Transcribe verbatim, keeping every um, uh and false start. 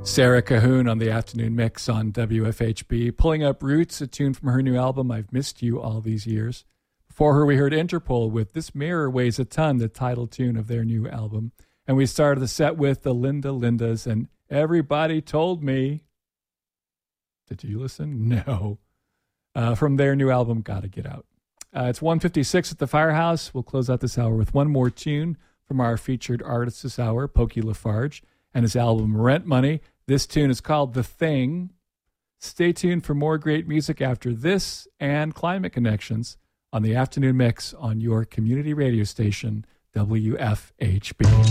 Sarah Cahoon on the Afternoon Mix on W F H B, Pulling Up Roots, a tune from her new album, I've Missed You All These Years. Before her, we heard Interpol with This Mirror Weighs a Ton, the title tune of their new album. And we started the set with the Linda Lindas and Everybody Told Me. Did you listen? No. Uh, from their new album, Gotta Get Out. Uh, it's one fifty-six at the Firehouse. We'll close out this hour with one more tune from our featured artist this hour, Pokey Lafarge, and his album Rent Money. This tune is called The Thing. Stay tuned for more great music after this and Climate Connections on the Afternoon Mix on your community radio station, W F H B.